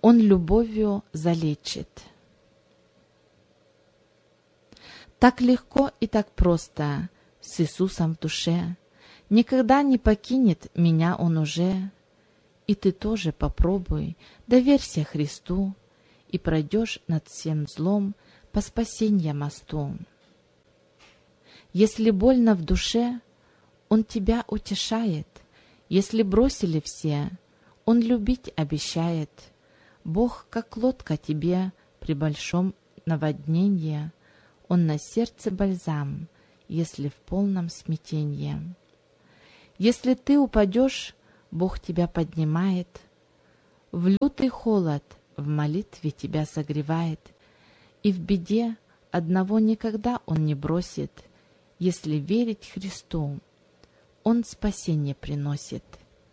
Он любовью залечит. Так легко и так просто с Иисусом в душе. Никогда не покинет меня Он уже. И ты тоже попробуй, доверься Христу, и пройдешь над всем злом по спасенья мосту. Если больно в душе, Он тебя утешает. Если бросили все, Он любить обещает. Бог, как лодка тебе при большом наводнении, Он на сердце бальзам, если в полном смятенье. Если ты упадешь, Бог тебя поднимает, в лютый холод в молитве тебя согревает, и в беде одного никогда Он не бросит. Если верить Христу, Он спасение приносит.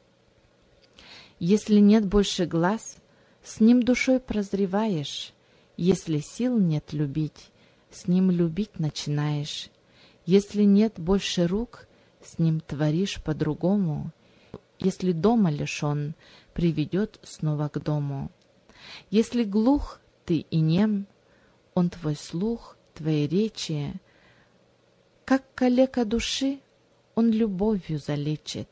Если нет больше глаз, с Ним душой прозреваешь. Если сил нет любить, с Ним любить начинаешь. Если нет больше рук, с Ним творишь по-другому. Если дома лишен, приведет снова к дому. Если глух ты и нем, Он твой слух, твои речи, как калека души, Он любовью залечит.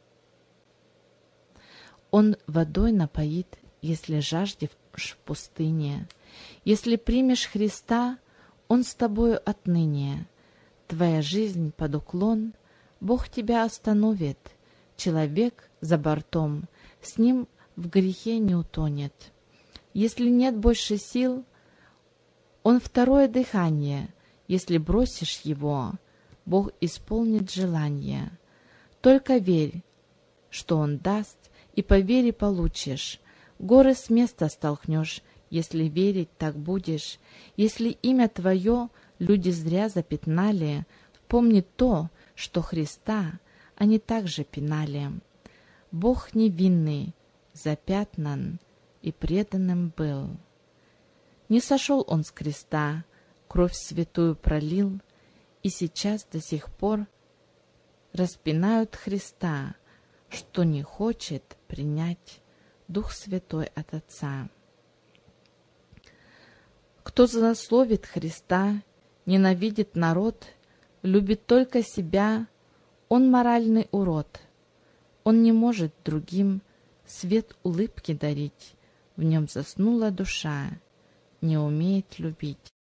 Он водой напоит, если жаждешь в пустыне. Если примешь Христа, Он с тобою отныне. Твоя жизнь под уклон, Бог тебя остановит. Человек за бортом, с ним в грехе не утонет. Если нет больше сил, Он второе дыхание. Если бросишь его, Бог исполнит желание. Только верь, что Он даст, и по вере получишь. Горы с места столкнешь, если верить так будешь. Если имя твое люди зря запятнали, помни то, что Христа они также пинали. Бог невинный, запятнан и преданным был. Не сошел Он с креста, кровь святую пролил, и сейчас до сих пор распинают Христа, что не хочет принять Дух Святой от Отца. Кто злословит Христа, ненавидит народ, любит только себя, он моральный урод. Он не может другим свет улыбки дарить, в нем заснула душа, не умеет любить.